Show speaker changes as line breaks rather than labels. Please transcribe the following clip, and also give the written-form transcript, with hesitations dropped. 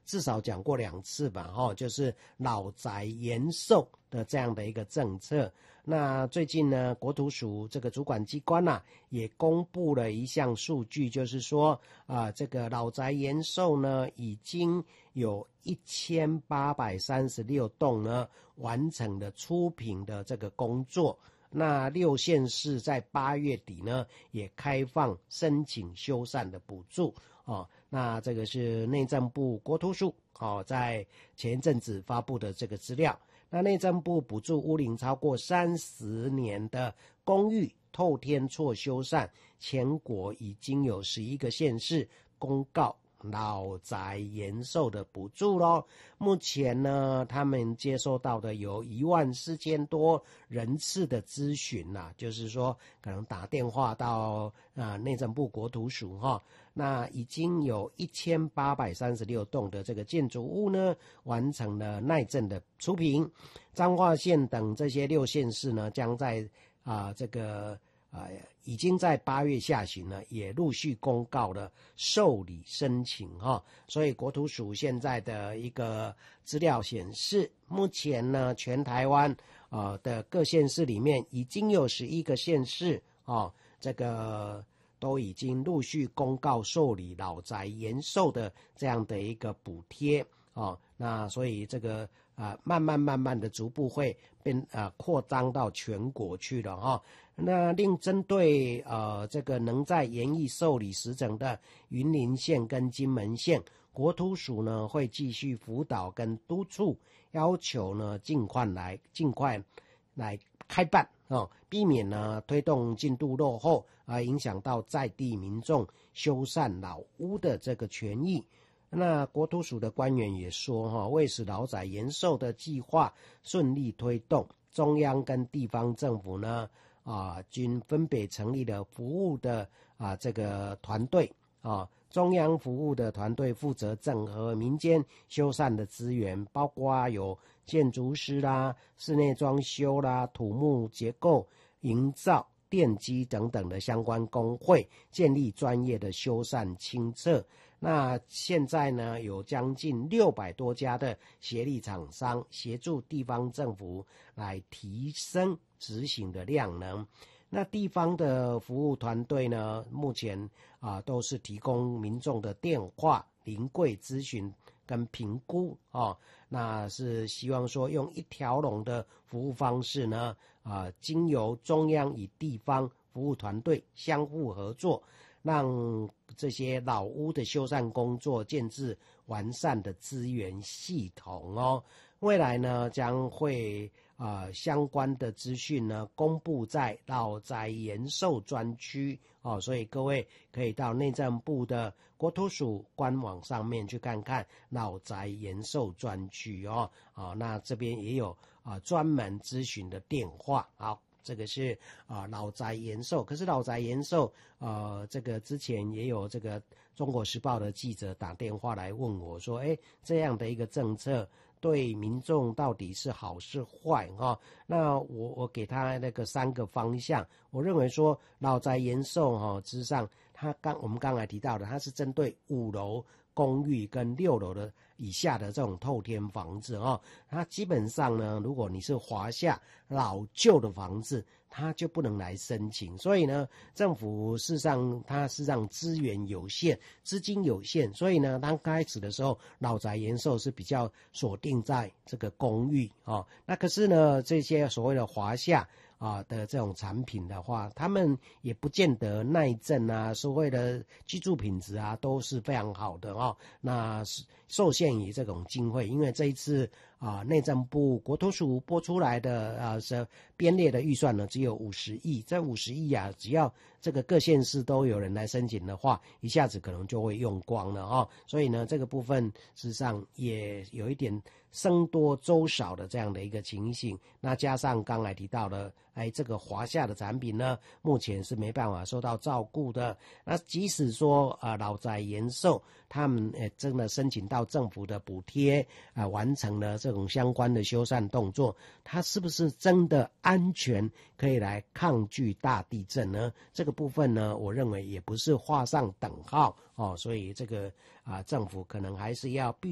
至少讲过2次吧，就是老宅延寿的这样的一个政策。那最近呢，国土署这个主管机关也公布了一项数据，就是说这个老宅延寿呢，已经有1836栋呢完成了初评的这个工作。那6县市在8月底呢，也开放申请修缮的补助那这个是内政部国土署在前一阵子发布的这个资料。那内政部补助屋龄超过30年的公寓透天厝修缮，全国已经有11个县市公告老宅延寿的补助咯。目前呢，他们接收到的有14000多人次的咨询就是说可能打电话到内政部国土署那已经有1836栋的这个建筑物呢完成了耐震的初评。彰化县等这些6县市呢，将在已经在8月下旬呢，也陆续公告了受理申请所以国土署现在的一个资料显示，目前呢，全台湾的各县市里面已经有11个县市这个都已经陆续公告受理老宅延寿的这样的一个补贴那所以这个慢慢的逐步会变扩张到全国去了那另针对这个能在延役受理时程的云林县跟金门县，国土署呢会继续辅导跟督促，要求呢尽快来开办避免呢推动进度落后影响到在地民众修缮老屋的这个权益。那国土署的官员也说为使老宅延寿的计划顺利推动，中央跟地方政府呢均分别成立了服务的这个团队中央服务的团队负责整合民间修缮的资源，包括有建筑师啦、室内装修啦、土木结构营造、电机等等的相关工会，建立专业的修缮清册。那现在呢，有将近600多家的协力厂商协助地方政府来提升执行的量能。那地方的服务团队呢，目前都是提供民众的电话临柜咨询跟评估那是希望说用一条龙的服务方式呢经由中央与地方服务团队相互合作，让这些老屋的修缮工作建置完善的资源系统未来呢，将会相关的资讯呢公布在老宅延寿专区所以各位可以到内政部的国土署官网上面去看看老宅延寿专区那这边也有专门咨询的电话。好，这个是老宅延寿。可是老宅延寿这个之前也有这个中国时报的记者打电话来问我说这样的一个政策对民众到底是好是坏那我给他那个3个方向。我认为说老宅延寿之上，我们刚才提到的，它是针对5楼公寓跟6楼的以下的这种透天房子它基本上呢，如果你是华夏老旧的房子，它就不能来申请。所以呢，政府事实上它事实上资源有限，资金有限，所以呢，刚开始的时候老宅延寿是比较锁定在这个公寓那可是呢，这些所谓的华夏的这种产品的话，他们也不见得耐震所谓的居住品质都是非常好的那受限于这种经费，因为这一次内政部国土署拨出来的编列的预算呢只有50亿，这50亿只要这个各县市都有人来申请的话，一下子可能就会用光了所以呢，这个部分事实上也有一点僧多粥少的这样的一个情形。那加上刚才提到的这个华夏的产品呢，目前是没办法受到照顾的。那即使说老宅延寿他们真的申请到政府的补贴完成了这种相关的修缮动作，它是不是真的安全可以来抗拒大地震呢？这个部分呢，我认为也不是画上等号所以这个政府可能还是要